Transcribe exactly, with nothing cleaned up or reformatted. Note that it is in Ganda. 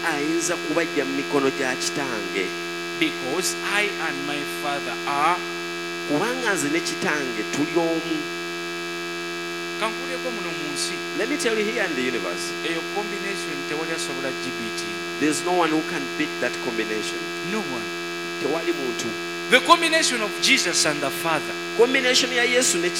ayinza kubajja mu mikono gya kitange. Because I and my Father are. Kubanga nze ne kitange tuli omu. Kankuleko muno mu nsi. Let me tell you, here in the universe, eyo combination tewali asobola G B T. there's no one who can beat that combination. No one. Tewali muntu. The combination of Jesus and the Father. Combination ya Yesu ne